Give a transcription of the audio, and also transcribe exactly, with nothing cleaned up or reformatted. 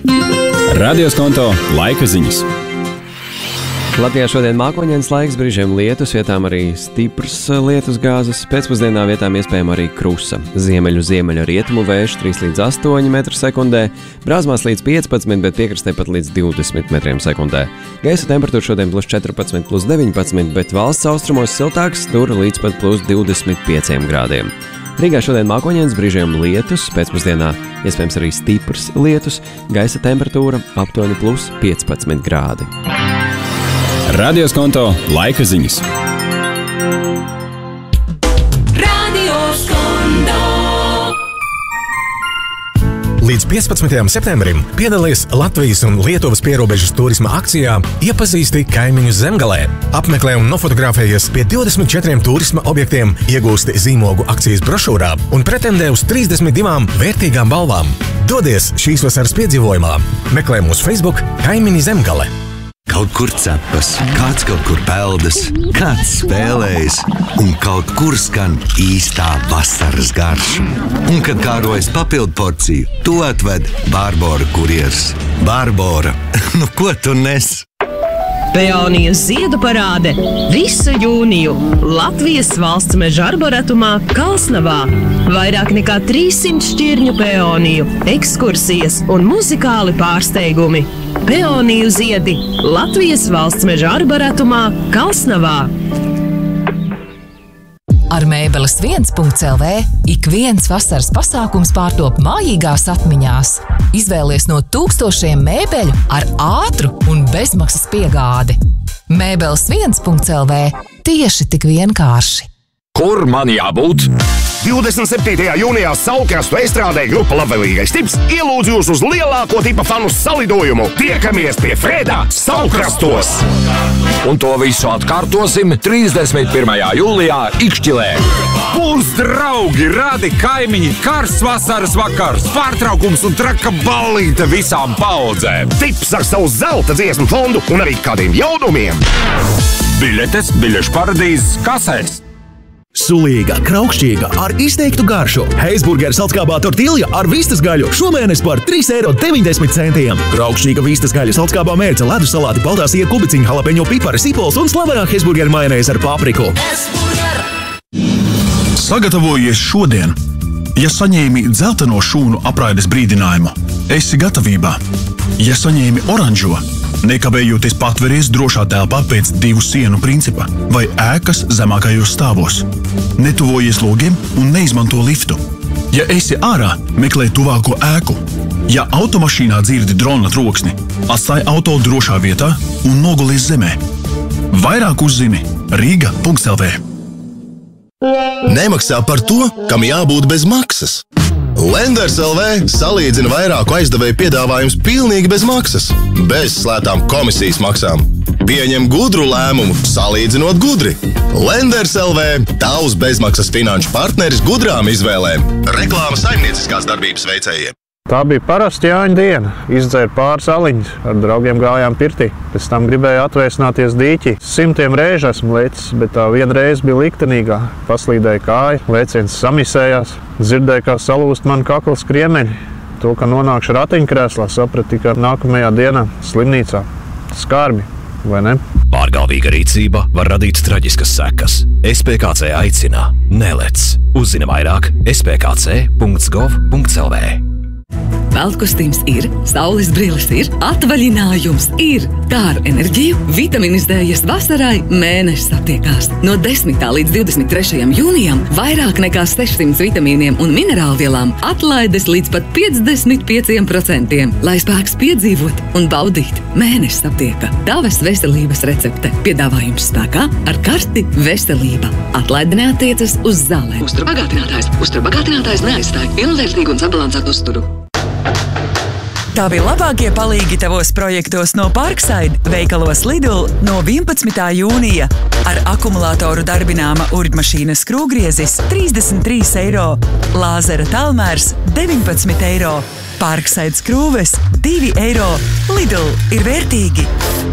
Radio Skonto laika ziņas. Latvijā šodien mākoņdienas laiks, brīžiem lietus, vietām arī stiprs lietus gāzes, pēcpusdienā vietām iespējama arī krusa. Ziemeļu ziemeļa rietumu vējš trīs līdz astoņi metri sekundē, brāzmās līdz piecpadsmit, bet piekrastē pat līdz divdesmit metriem sekundē. Gaisa temperatūra šodien plus četrpadsmit, plus deviņpadsmit, bet valsts austrumos siltāks, tur līdz pat plus divdesmit pieciem grādiem. Rīgā šodien mākoņdienas, brīžiem lietus, pēcpusdienā iespējams arī stiprs lietus, gaisa temperatūra aptuveni plus piecpadsmit grādi. Radio Skonto laika ziņas. Radio Skonto. Līdz piecpadsmitajam septembrim piedalies Latvijas un Lietuvas pierobežas turisma akcijā Iepazīsti kaimiņus Zemgalē. Apmeklē un nofotografējies pie divdesmit četriem turisma objektiem, iegūsti zīmogu akcijas brošūrā un pretendē uz trīsdesmit divām vērtīgām balvām. Dodies šīs vasaras piedzīvojumā. Meklē mūsu Facebook Kaimiņi Zemgale. Kaut kur cepas, kāds kaut kur peldas, kāds spēlējas, un kaut kur skan īstā vasaras garša. Un, kad kārojas papildu porciju, to atved Bārbora kurjers. Bārbora, nu ko tu nes? Peonijas ziedu parāde visu jūniju Latvijas valsts meža arboretumā Kalsnavā. Vairāk nekā trīssimt šķirņu peoniju, ekskursijas un muzikāli pārsteigumi. Peoniju ziedi Latvijas valsts meža arboretumā Kalsnavā. Ar mēbeles viens punkts el vē ik viens vasaras pasākums pārtop mājīgās atmiņās. Izvēlies no tūkstošiem mēbeļu ar ātru un bezmaksas piegādi. Mēbeles viens punkts el vē tieši tik vienkārši. Kur man jābūt? divdesmit septītajā jūnijā Saulkrastu estrādē grupa Labvēlīgais tips ielūdz jūs uz lielāko tipa fanu salidojumu. Tiekamies pie Fredā Saulkrastos! Un to visu atkārtosim trīsdesmit pirmajā jūlijā Ikšķilē. Būs draugi, radi, kaimiņi, karsts vasaras vakars, pārtraukums un traka ballīte visām paudzēm. Tips ar savu zelta dziesmu fondu un arī kādiem jaunumiem. Biļetes biļešu paradīzes kasēs. Sulīga, kraukšķīga, ar izteiktu garšu. Heisburgera salckābā tortilja ar vistas gaļu šomēnes par trīs eiro deviņdesmit centiem. Kraukšķīga vistas gaļa salckābā mērce, ledus salāti, baltās iet kubiciņa, jalapeņo pipari, sipols un slavenā Heisburgera majonēze ar papriku. Sagatavojies šodien. Ja saņēmi dzelteno šūnu apraides brīdinājumu, esi gatavībā. Ja saņēmi oranžo, nekavējoties patveries drošā telpā pēc divu sienu principa vai ēkas zemākajos stāvos. Netuvojies logiem un neizmanto liftu. Ja esi ārā, meklē tuvāko ēku. Ja automašīnā dzirdi drona troksni, atstāj auto drošā vietā un nogulies zemē. Vairāk uzzini Rīga punkts el vē. Nemaksā par to, kam jābūt bez maksas. Lenders el vē salīdzina vairāku aizdevēju piedāvājums pilnīgi bez maksas, bez slētām komisijas maksām. Pieņem gudru lēmumu, salīdzinot gudri. Lenders el vē – tavs bezmaksas finanšu partneris gudrām izvēlēm. Reklāma saimnieciskās darbības veicējiem. Tā bija parasta Jāņa diena. Izdzēra pāris aliņus, ar draugiem gājām pirtī. Pēc tam gribēju atvēsināties dīķī. Simtiem reižu esmu lecis, bet tā viena reize bija liktenīgā. Paslīdēja kāja, lēciens samisējās. Dzirdēju, kā salūst man kakls kriemeļi. To, ka nonākšu ratiņkrēslā, sapratu tikai nākamajā dienā slimnīcā. Skarbi, vai ne? Pārgalvīga rīcība var radīt traģiskas sekas. es pē kā cé aicina, nelec. Uzzini vairāk es pē kā cé punkts gov punkts el vē. Peltkostīms ir, saules brilles ir, atvaļinājums ir. Kā ar enerģiju, vitamīnas dēļas vasarai mēnesis attiekās. No desmitā līdz divdesmit trešajam jūnijam vairāk nekā sešsimt vitamīniem un minerālvielām atlaides līdz pat piecdesmit pieciem procentiem, lai spēks piedzīvot un baudīt. Mēnesis aptieka. Tavas veselības recepte. Piedāvājums spēkā ar karti veselība. Atlaide neatiecas uz zālēm. Uzturbagātinātājs. Uzturbagātinātājs neaizstāj pilnvērtīgu un sabalansētu uzturu. Tavi labākie palīgi tavos projektos no Parkside veikalos Lidl no vienpadsmitā jūnija. Ar akumulātoru darbināma urbmašīnas skrūvgriezis trīsdesmit trīs eiro, lāzera tālmērs deviņpadsmit eiro, Parkside skrūves divi eiro. Lidl ir vērtīgi.